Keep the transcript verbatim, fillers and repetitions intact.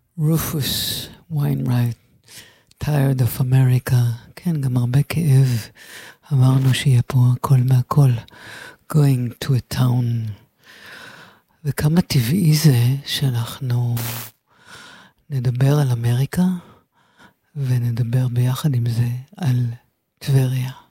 רופוס ויינרייט, Tired of America, כן, גם הרבה כאב, אמרנו שיהיה פה הכל מהכל, Going to a town, וכמה טבעי זה שאנחנו נדבר על אמריקה, ונדבר ביחד עם זה על טבריה.